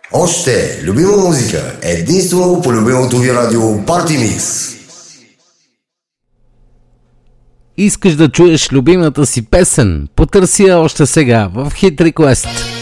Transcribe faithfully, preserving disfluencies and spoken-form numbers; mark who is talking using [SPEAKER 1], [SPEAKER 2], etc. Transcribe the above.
[SPEAKER 1] Още любима музика, единствено по любимото ви радио Party Mix.
[SPEAKER 2] Искаш да чуеш любимата си песен? Потърси я още сега в Hit Request.